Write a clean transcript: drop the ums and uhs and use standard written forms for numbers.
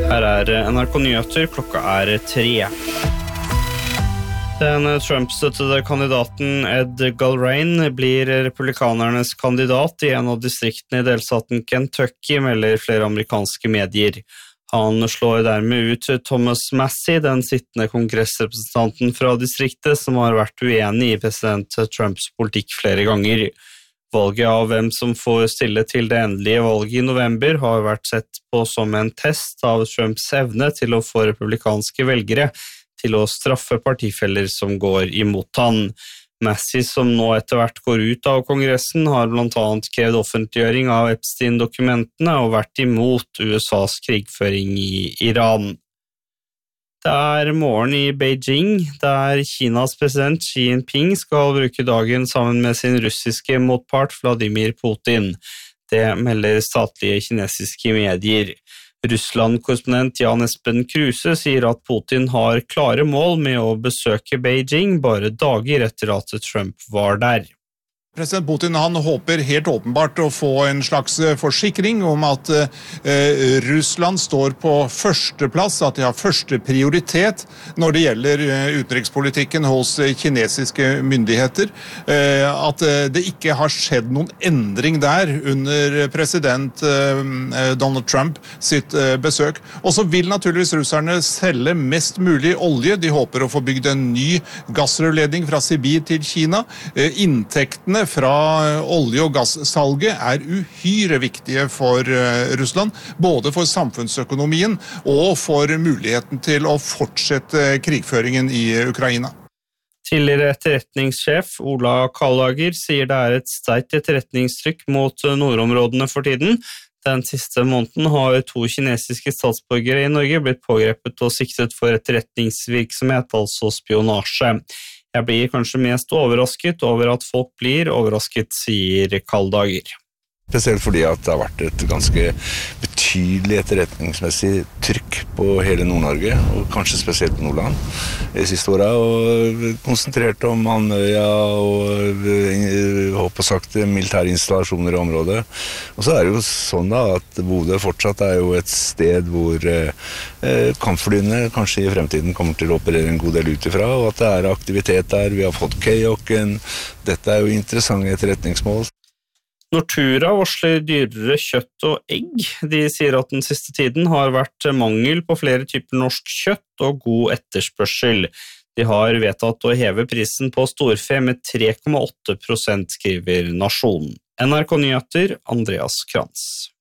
Her NRK Nyheter, klokka 3. Den Trump-støttede kandidaten Ed Galbraith blir republikanernes kandidat i en av distriktene i delstaten Kentucky, melder flere amerikanske medier. Han slår dermed ut Thomas Massie, den sittende kongressrepresentanten fra distriktet, som har vært uenig i president Trumps politikk flere ganger. Valget av hvem som får stille til det endelige valget i november har vært sett på som en test av Trumps evne til å få republikanske velgere til å straffe partifeller som går imot han. Massie, som nå etter hvert går ut av kongressen, har blant annet krevd offentliggjøring av Epstein-dokumentene og vært imot USAs krigføring i Iran. Det morgen i Beijing, der Kinas president Xi Jinping skal bruke dagen sammen med sin russiske motpart Vladimir Putin. Det melder statlige kinesiske medier. Russland-korrespondent Jan Espen Kruse sier at Putin har klare mål med å besøke Beijing bare dager etter at Trump var der. President Putin han håper helt åpenbart å få en slags forsikring om at Russland står på førsteplass, at de har første prioritet når det gjelder utenrikspolitikken hos kinesiske myndigheter, at det ikke har skjedd noen endring der under president Donald Trump sitt besøk. Og så vil naturligvis russerne selge mest mulig olje. De håper å få bygd en ny gassrørledning fra Sibir til Kina. Inntektene fra olje- og gassalget er uhyre viktige for Russland, både for samfunnsøkonomien og for muligheten til å fortsette krigføringen i Ukraina. Tidligere etterretningssjef Ola Kallager sier det er et sterkt etterretningstrykk mot nordområdene for tiden. Den siste måneden har 2 kinesiske statsborgere i Norge blitt pågrepet og siktet for etterretningsvirksomhet, altså spionasje. Jeg blir kanskje mest overrasket over at folk blir overrasket, sier Kallager. Spesielt fordi at det har vært et ganske betydelig etterretningsmessig trykk på hele Nord-Norge, og kanskje spesielt på Nordland de siste årene, og konsentrert om Andøya og håper sagt militære installasjoner i området. Og så er det jo sånn da at Bodø fortsatt er jo et sted hvor kampflyene kanskje i fremtiden kommer til å operere en god del utifra, og at det er aktivitet der. Vi har fått kajakken. Dette er jo interessante etterretningsmål. Nortura varsler dyrere kjøtt og egg. De sier at den siste tiden har vært mangel på flere typer norsk kjøtt og god etterspørsel. De har vedtatt å heve prisen på storfe med 3,8%, skriver Nasjonen. NRK Nyheter, Andreas Krantz.